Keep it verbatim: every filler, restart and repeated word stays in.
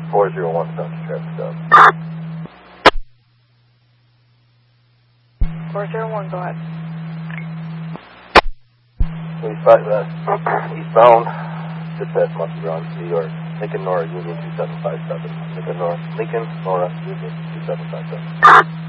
four zero one, South traffic stop. four zero one, go ahead. Police five west, eastbound, just past Muncie Ground, New York. Lincoln Nora Union two seven five seven. Lincoln Nora, Lincoln Nora Union two seven five seven.